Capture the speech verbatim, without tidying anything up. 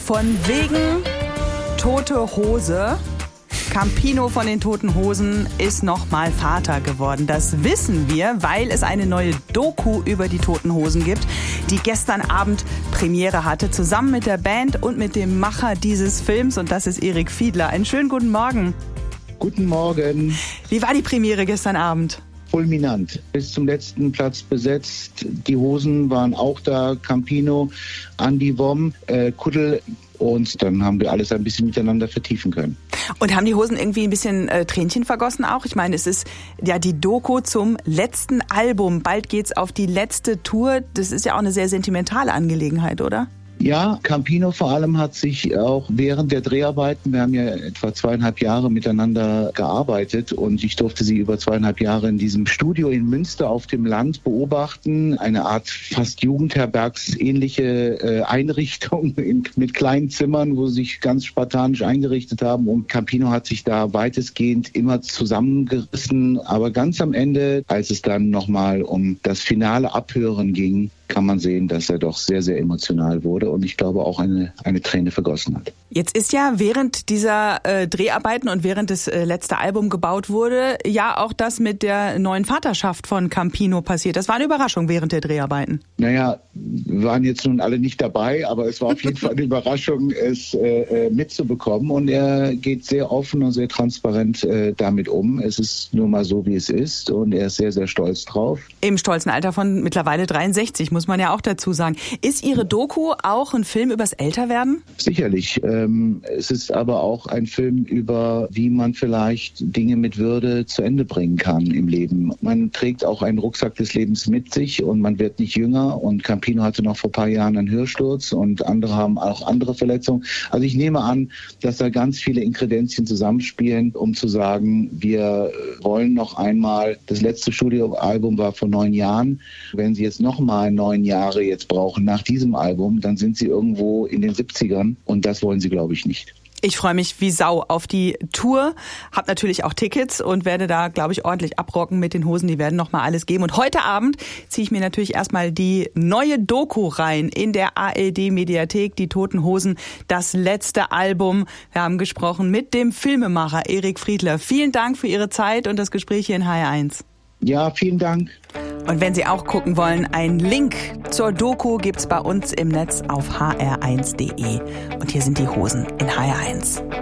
Von wegen Tote Hose. Campino von den Toten Hosen ist nochmal Vater geworden. Das wissen wir, weil es eine neue Doku über die Toten Hosen gibt, die gestern Abend Premiere hatte, zusammen mit der Band und mit dem Macher dieses Films. Und das ist Erik Fiedler. Einen schönen guten Morgen. Guten Morgen. Wie war die Premiere gestern Abend? Fulminant. Bis zum letzten Platz besetzt. Die Hosen waren auch da. Campino, Andi Wom, äh, Kuddel. Und dann haben wir alles ein bisschen miteinander vertiefen können. Und haben die Hosen irgendwie ein bisschen äh, Tränchen vergossen auch? Ich meine, es ist ja die Doku zum letzten Album. Bald geht's auf die letzte Tour. Das ist ja auch eine sehr sentimentale Angelegenheit, oder? Ja, Campino vor allem hat sich auch während der Dreharbeiten, wir haben ja etwa zweieinhalb Jahre miteinander gearbeitet und ich durfte sie über zweieinhalb Jahre in diesem Studio in Münster auf dem Land beobachten. Eine Art fast Jugendherbergsähnliche äh, Einrichtung in, mit kleinen Zimmern, wo sie sich ganz spartanisch eingerichtet haben. Und Campino hat sich da weitestgehend immer zusammengerissen. Aber ganz am Ende, als es dann nochmal um das finale Abhören ging, kann man sehen, dass er doch sehr, sehr emotional wurde und ich glaube auch eine, eine Träne vergossen hat. Jetzt ist ja während dieser äh, Dreharbeiten und während das äh, letzte Album gebaut wurde, ja auch das mit der neuen Vaterschaft von Campino passiert. Das war eine Überraschung während der Dreharbeiten. Naja, wir waren jetzt nun alle nicht dabei, aber es war auf jeden Fall eine Überraschung, es äh, mitzubekommen und er geht sehr offen und sehr transparent äh, damit um. Es ist nur mal so, wie es ist und er ist sehr, sehr stolz drauf. Im stolzen Alter von mittlerweile dreiundsechzig, muss man ja auch dazu sagen. Ist Ihre Doku auch ein Film übers Älterwerden? Sicherlich. Ähm, es ist aber auch ein Film über, wie man vielleicht Dinge mit Würde zu Ende bringen kann im Leben. Man trägt auch einen Rucksack des Lebens mit sich und man wird nicht jünger. Und Campino hatte noch vor ein paar Jahren einen Hörsturz und andere haben auch andere Verletzungen. Also ich nehme an, dass da ganz viele Inkredenzien zusammenspielen, um zu sagen, wir wollen noch einmal, das letzte Studioalbum war vor neun Jahren. Wenn Sie jetzt noch mal neun Jahre jetzt brauchen nach diesem Album, dann sind Sie irgendwo in den siebzigern und das wollen Sie, glaube ich, nicht. Ich freue mich wie Sau auf die Tour, habe natürlich auch Tickets und werde da, glaube ich, ordentlich abrocken mit den Hosen. Die werden noch mal alles geben. Und heute Abend ziehe ich mir natürlich erstmal die neue Doku rein in der A R D-Mediathek, die Toten Hosen, das letzte Album. Wir haben gesprochen mit dem Filmemacher Erik Fiedler. Vielen Dank für Ihre Zeit und das Gespräch hier in H R eins. Ja, vielen Dank. Und wenn Sie auch gucken wollen, einen Link zur Doku gibt's bei uns im Netz auf h r eins punkt d e. Und hier sind die Hosen in H R eins.